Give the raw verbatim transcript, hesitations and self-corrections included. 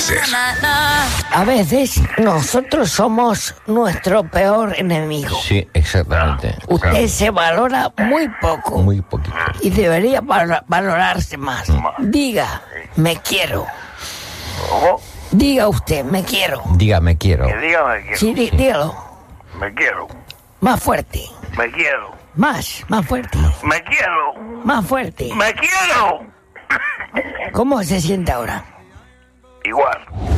placer. A veces nosotros somos nuestro peor enemigo. Sí, exactamente. Usted se valora muy poco. Muy poquito. Y debería val- valorarse más. Diga, me quiero. ¿Cómo? Diga usted, me quiero. Diga, me quiero. Que diga me quiero. Sí, dí- dígalo. Me quiero. Más fuerte. Me quiero. Más, más fuerte. Me quiero. Más fuerte. Me quiero. ¿Cómo se siente ahora? Igual.